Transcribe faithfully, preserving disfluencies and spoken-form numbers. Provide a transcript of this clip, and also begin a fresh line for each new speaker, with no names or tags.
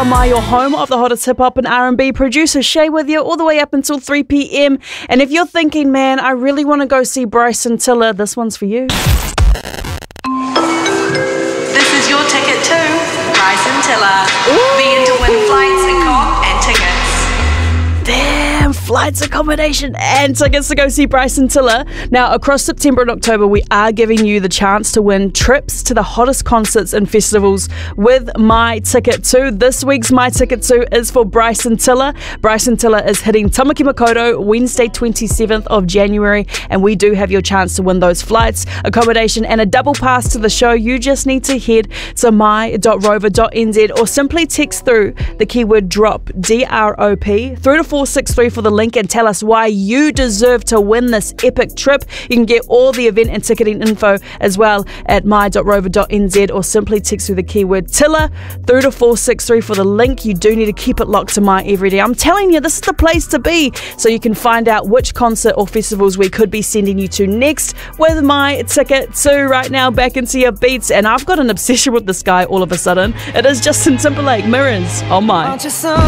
on My, your home of the hottest hip-hop and R and B. Producer Shay with you all the way up until three p.m. And if you're thinking, man, I really want to go see Bryson Tiller, this one's for you.
This is your ticket to Bryson Tiller. Ooh. Be in to win flights and comp and tickets.
Damn, flights, accommodation, and tickets to go see Bryson Tiller. Now, across September and October, we are giving you the chance to win trips to the hottest concerts and festivals with My Ticket To. This week's My Ticket To is for Bryson Tiller. Bryson Tiller is hitting Tamaki Makaurau Wednesday, twenty-seventh of January, and we do have your chance to win those flights, accommodation, and a double pass to the show. You just need to head to my dot rover dot n z or simply text through the keyword DROP, D R O P, through to four six three for the link and tell us why you deserve to win this epic trip. You can get all the event and ticketing info as well at my dot rover dot n z or simply text through the keyword Tiller through to four six three for the link. You do need to keep it locked to My every day. I'm telling you, this is the place to be, so you can find out which concert or festivals we could be sending you to next with My Ticket To. Right now, back into your beats, and I've got an obsession with this guy all of a sudden. It is Justin Timberlake, Mirrors on My.